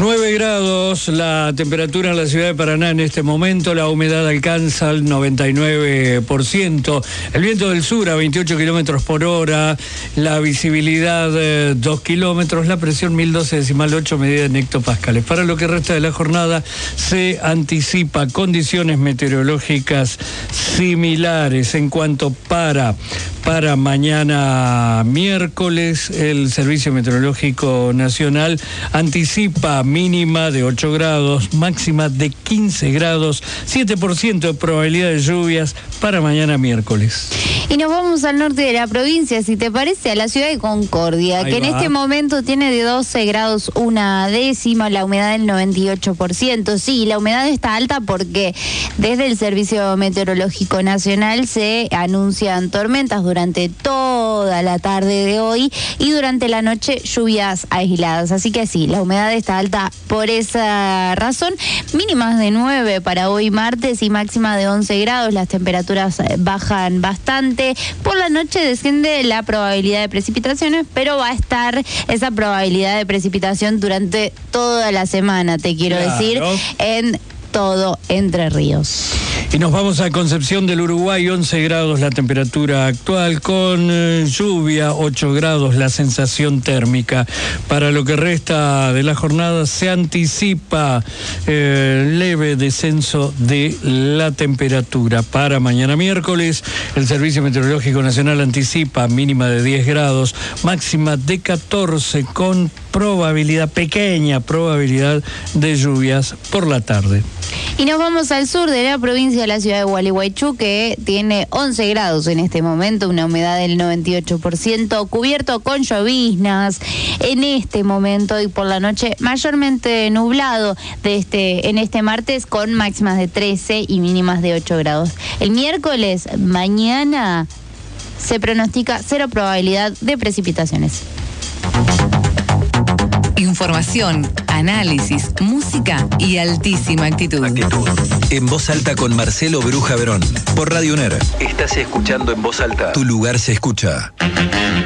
9 grados la temperatura en la ciudad de Paraná en este momento, la humedad alcanza el 99%, el viento del sur a 28 kilómetros por hora, la visibilidad 2 kilómetros, la presión 1012,8 medida en hectopascales. Para lo que resta de la jornada se anticipa condiciones meteorológicas similares. En cuanto para mañana miércoles, el Servicio Meteorológico Nacional anticipa mínima de 8 grados, máxima de 15 grados, 7% de probabilidad de lluvias para mañana miércoles. Y nos vamos al norte de la provincia, si te parece, a la ciudad de Concordia, Ahí que en este momento tiene de 12 grados una décima, la humedad del 98%. Sí, la humedad está alta porque desde el Servicio Meteorológico Nacional se anuncian tormentas durante toda la tarde de hoy y durante la noche lluvias aisladas. Así que sí, la humedad está alta por esa razón. Mínimas de 9 para hoy martes y máxima de 11 grados. Las temperaturas bajan bastante. Por la noche desciende la probabilidad de precipitaciones, pero va a estar esa probabilidad de precipitación durante toda la semana, te quiero decir, en todo Entre Ríos. Y nos vamos a Concepción del Uruguay, 11 grados la temperatura actual, con lluvia, 8 grados la sensación térmica. Para lo que resta de la jornada se anticipa leve descenso de la temperatura. Para mañana miércoles, el Servicio Meteorológico Nacional anticipa mínima de 10 grados, máxima de 14, con pequeña probabilidad de lluvias por la tarde. Y nos vamos al sur de la provincia, de la ciudad de Gualeguaychú, que tiene 11 grados en este momento, una humedad del 98%, cubierto con lloviznas en este momento y por la noche mayormente nublado en este martes, con máximas de 13 y mínimas de 8 grados. El miércoles, mañana, se pronostica 0 probabilidad de precipitaciones. Información, análisis, música y altísima actitud. En Voz Alta con Marcelo Bruja Verón. Por Radio UNER. Estás escuchando En Voz Alta. Tu lugar se escucha.